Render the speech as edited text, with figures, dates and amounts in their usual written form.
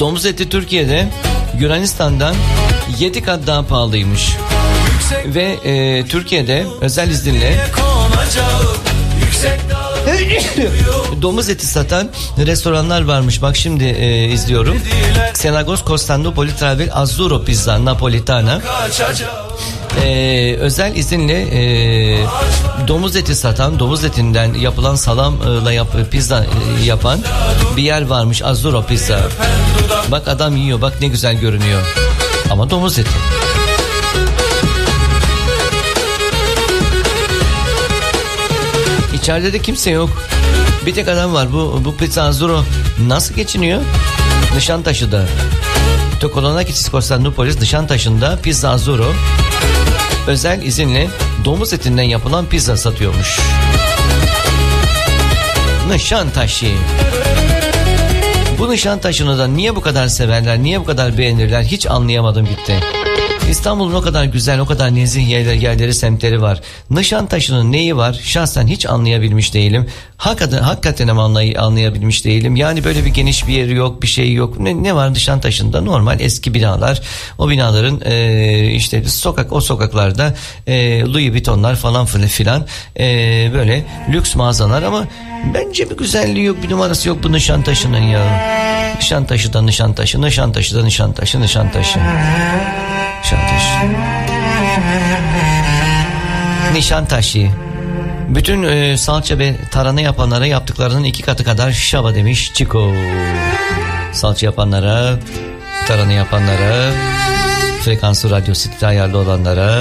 Domuz eti Türkiye'de Yunanistan'dan 7 kat daha pahalıymış. Ve Türkiye'de özel izinle domuz eti satan restoranlar varmış. Bak şimdi izliyorum. Xenagos Konstantinopolis Travel Azzurro Pizza Napolitana. Özel izinle domuz eti satan, domuz etinden yapılan salamla pizza yapan bir yer varmış. Azzurro Pizza. Bak adam yiyor, bak ne güzel görünüyor. Ama domuz eti. İçeride de kimse yok. Bir tek adam var. Bu Pizza Azzurro nasıl geçiniyor? Nişantaşı'da. Tokolonakis Konstantinopolis Nişantaşı'nda Pizza Azzurro özel izinle domuz etinden yapılan pizza satıyormuş. Nişantaşı. Bu Nişantaşı'nı da niye bu kadar severler, niye bu kadar beğenirler hiç anlayamadım gitti. İstanbul'un o kadar güzel, o kadar nezih yerleri, semtleri var. Nişantaşı'nın neyi var? Şahsen hiç anlayabilmiş değilim. Hakikaten ama anlayabilmiş değilim. Yani böyle bir geniş bir yeri yok, bir şey yok. Ne var Nişantaşı'nda? Normal eski binalar. O binaların işte o sokaklarda Louis Vuitton'lar falan filan böyle lüks mağazalar ama bence bir güzelliği yok, bir numarası yok bu Nişantaşı'nın ya. Nişantaşı'da Nişantaşı. Nişantaşı. Bütün salça ve tarhana yapanlara yaptıklarının 2 katı kadar şaba demiş Çiko. Salça yapanlara, tarhana yapanlara, frekansı radyo seti ayarlı olanlara.